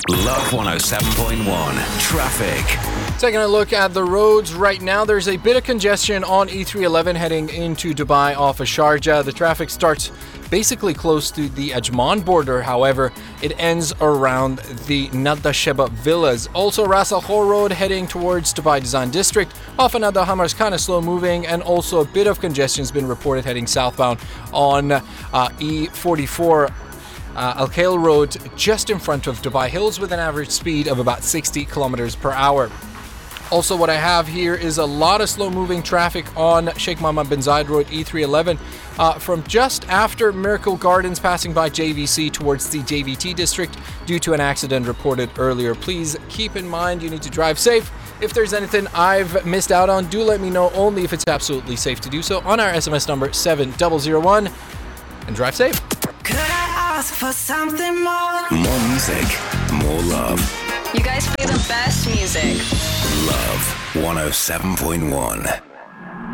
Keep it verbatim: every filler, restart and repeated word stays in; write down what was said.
Love one oh seven point one. Traffic. Taking a look at the roads right now, there's a bit of congestion on E three eleven heading into Dubai off of Sharjah. The traffic starts basically close to the Ajman border. However, it ends around the Nadda Sheba Villas. Also, Ras Al Khor Road heading towards Dubai Design District. Off of Nadda Hamar is kind of slow moving, and also a bit of congestion has been reported heading southbound on uh, E forty-four. Uh, Al Khail Road just in front of Dubai Hills with an average speed of about sixty kilometers per hour. Also, what I have here is a lot of slow-moving traffic on Sheikh Mohammed bin Zayed Road, E three eleven, uh, from just after Miracle Gardens, passing by J V C towards the J V T district due to an accident reported earlier. Please keep in mind you need to drive safe. If there's anything I've missed out on, do let me know, only if it's absolutely safe to do so, on our S M S number seven zero zero one, and drive safe. Could I ask for something more? More music, more love. You guys play the best music. Love one oh seven point one.